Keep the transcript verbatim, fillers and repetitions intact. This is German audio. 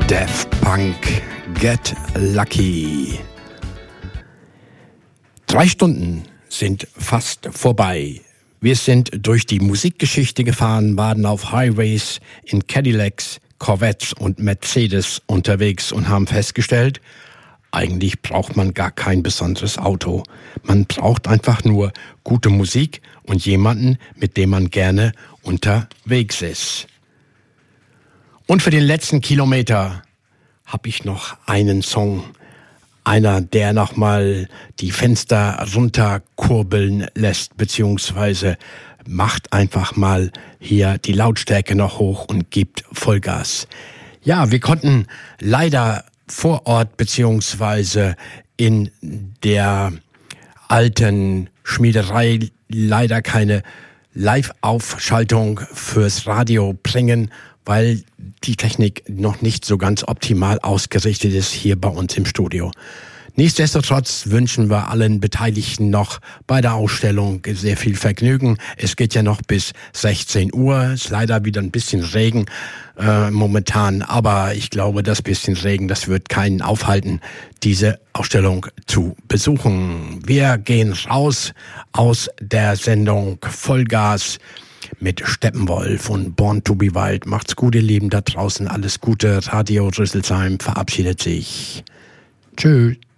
Daft Punk, Get Lucky. Drei Stunden sind fast vorbei. Wir sind durch die Musikgeschichte gefahren, waren auf Highways, in Cadillacs, Corvettes und Mercedes unterwegs und haben festgestellt, eigentlich braucht man gar kein besonderes Auto. Man braucht einfach nur gute Musik und jemanden, mit dem man gerne unterwegs ist. Und für den letzten Kilometer habe ich noch einen Song. Einer, der nochmal die Fenster runterkurbeln lässt, beziehungsweise macht einfach mal hier die Lautstärke noch hoch und gibt Vollgas. Ja, wir konnten leider vor Ort, beziehungsweise in der alten Schmiederei leider keine Live-Aufschaltung fürs Radio bringen, weil die Technik noch nicht so ganz optimal ausgerichtet ist hier bei uns im Studio. Nichtsdestotrotz wünschen wir allen Beteiligten noch bei der Ausstellung sehr viel Vergnügen. Es geht ja noch bis sechzehn Uhr. Ist leider wieder ein bisschen Regen äh, momentan, aber ich glaube, das bisschen Regen, das wird keinen aufhalten, diese Ausstellung zu besuchen. Wir gehen raus aus der Sendung Vollgas mit Steppenwolf und Born to be Wild. Macht's gut, ihr Lieben da draußen. Alles Gute. Radio Rüsselsheim verabschiedet sich. Tschüss.